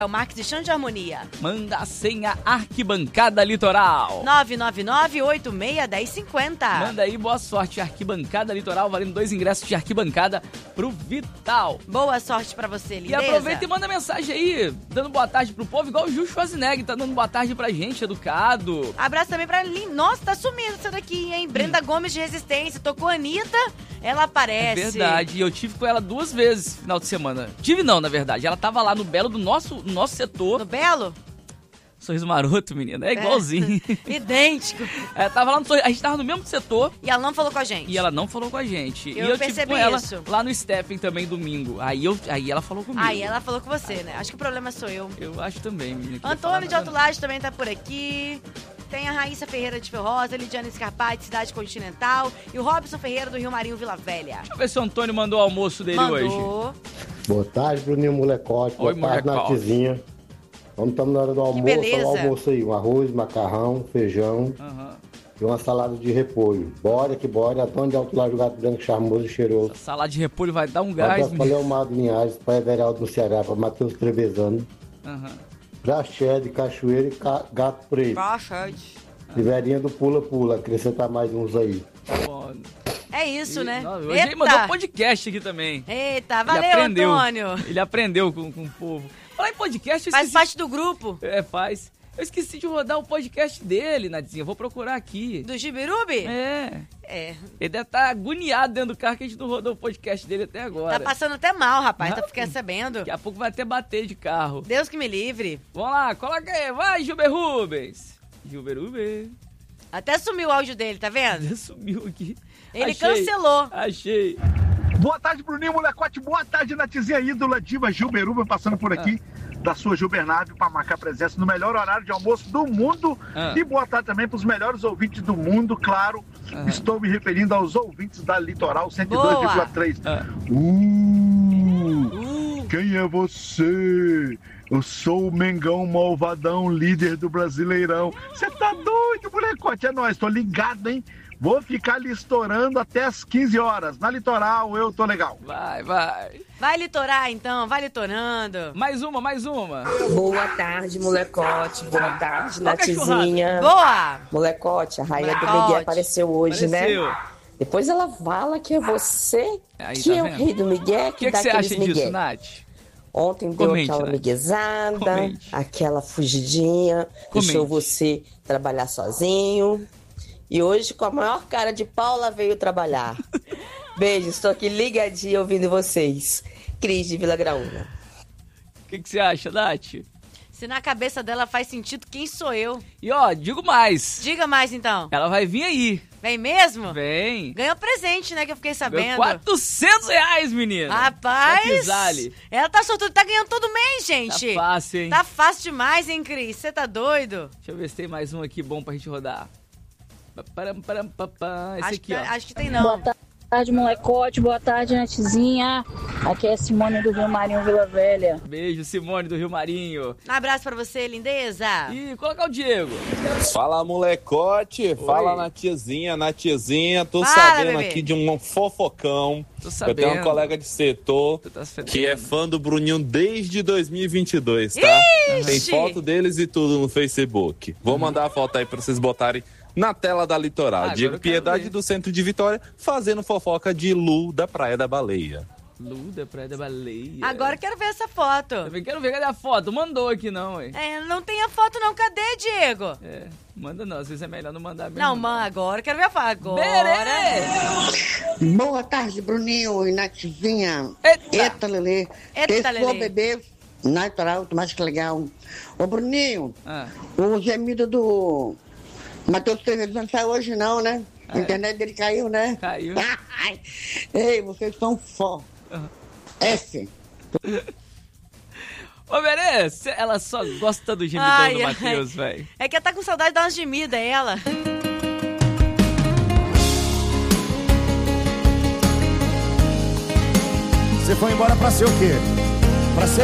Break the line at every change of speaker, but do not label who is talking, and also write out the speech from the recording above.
É o Marques e Chão de Harmonia.
Manda a senha Arquibancada Litoral.
999-861050.
Manda aí, boa sorte, Arquibancada Litoral, valendo 2 ingressos de arquibancada pro Vital.
Boa sorte pra você, lindeza.
E aproveita e manda mensagem aí, dando boa tarde pro povo, igual o Gil Schwarzenegger, tá dando boa tarde pra gente, educado.
Abraço também pra Nossa, tá sumindo essa daqui, hein? Brenda Gomes de Resistência. Tocou a Anitta, ela aparece.
É verdade, e eu tive com ela 2 vezes no final de semana. Tive não, na verdade, ela tava lá no Belo do nosso setor.
No Belo?
Sorriso maroto, menina, é igualzinho.
Idêntico.
Tava lá no sorriso, a gente tava no mesmo setor.
E ela não falou com a gente.
E ela não falou com a gente.
Eu
tive
percebi
com ela
isso.
lá no Steppen também, domingo. Aí ela falou comigo.
Aí ela falou com você, né? Acho que o problema sou eu.
Eu acho também, menina.
Antônio de Alto Laje também tá por aqui. Tem a Raíssa Ferreira de Ferrosa, Lidiane Scarpati, Cidade Continental. E o Robson Ferreira do Rio Marinho, Vila Velha.
Deixa eu ver se o Antônio mandou o almoço dele hoje.
Boa tarde, Bruninho Molecote.
Oi,
boa tarde,
molecote.
Natizinha. Estamos na hora do almoço.
beleza.
Olha o almoço aí. Um arroz, macarrão, feijão e uma salada de repolho. Bora que bora. Antônio de Alto Laje, Gato Branco, charmoso e cheiroso.
Essa salada de repolho vai dar um gás,
Para
menina.
Leomar Linhares, para Everaldo no Ceará, para Matheus Trevezano. Pra Xé de Cachoeira e Gato Preto. E Verinha do Pula Pula. Acrescentar mais uns aí.
Bom.
É isso, né?
Hoje ele mandou um podcast aqui também.
Eita, valeu,
ele aprendeu,
Antônio.
Ele aprendeu com o povo. Falar em podcast, eu
Faz
esqueci...
parte do grupo.
Faz. Eu esqueci de rodar o podcast dele, Nadizinha. Vou procurar aqui.
Do Gibirubi?
É.
Ele
deve estar agoniado dentro do carro que a gente não rodou o podcast dele até agora.
Tá passando até mal, rapaz. Tá ficando sabendo.
Daqui a pouco vai até bater de carro.
Deus que me livre.
Vamos lá, coloca aí. Vai, Gilber Rubens. Gilber Rubens.
Até sumiu o áudio dele, tá vendo?
Até sumiu aqui.
Ele cancelou.
Achei.
Boa tarde, Bruninho Molecote. Boa tarde, Natizinha ídola, diva Gilberuba, passando por aqui da sua Gilbernave para marcar presença no melhor horário de almoço do mundo. E boa tarde também para os melhores ouvintes do mundo, claro. Estou me referindo aos ouvintes da Litoral 102,3. Quem é você? Eu sou o Mengão Malvadão, líder do Brasileirão. Você tá doido, molecote? É nóis, tô ligado, hein? Vou ficar ali estourando até as 15 horas. Na Litoral, eu tô legal.
Vai.
Vai litorar, então. Vai litorando.
Mais uma.
Boa tarde, molecote. Boa tarde, Natizinha.
Boa!
Molecote, a rainha do Miguel apareceu hoje, né? Depois ela fala que é você que é o rei do Miguel,
O que
dá
você
aqueles
acha
Miguel.
disso, Nath?
Ontem deu
Comente,
aquela
Nath.
miguezada, aquela fugidinha, deixou você trabalhar sozinho. E hoje, com a maior cara de pau, ela veio trabalhar. Beijo, estou aqui ligadinha ouvindo vocês. Cris de Vila Graúna.
O que você acha, Nath?
Se na cabeça dela faz sentido, quem sou eu?
E digo mais.
Diga mais, então.
Ela vai vir aí.
Vem mesmo?
Vem.
Ganhou presente, né, que eu fiquei sabendo.
R$400, menina.
Rapaz,
Zali.
Ela tá sortuda, tá ganhando todo mês, gente.
Tá fácil, hein?
Tá fácil demais, hein, Cris? Você tá doido?
Deixa eu ver se tem mais um aqui bom pra gente rodar. Esse aqui, ó.
Acho que tem não.
Boa tarde, molecote. Boa tarde, Natizinha. Aqui é Simone do Rio Marinho, Vila Velha.
Beijo, Simone do Rio Marinho.
Um abraço pra você, lindeza.
E colocar o Diego.
Fala, molecote. Fala, Natizinha. Tô
Fala,
sabendo
bebê.
aqui de um fofocão.
sabendo.
Eu tenho um colega de setor que é fã do Bruninho desde 2022, tá? Tem foto deles e tudo no Facebook. Vou mandar a foto aí pra vocês botarem na tela da Litoral. Diego Piedade do Centro de Vitória fazendo fofoca de Lu da Praia da Baleia.
Lu da Praia da Baleia.
Agora eu quero ver essa foto.
Também quero ver, cadê a foto? Mandou aqui não, ué.
Não tem a foto não, cadê, Diego?
Manda não, às vezes é melhor não mandar mesmo.
Não, mãe, agora eu quero ver a foto. Agora.
Boa tarde, Bruninho e Natizinha. Eita, Lelê.
Eita,
Lelê.
Lelê.
Bebê na Litoral, mais que legal. Ô, Bruninho, o gemido do Matheus Trevezano não saiu hoje não, né? A internet dele caiu, né?
Caiu.
Ei, vocês são fó. F.
Ô, Berê, ela só gosta do gemidão do Matheus, velho.
É que ela tá com saudade de dar uma gemida, ela.
Você foi embora pra ser o quê? Pra ser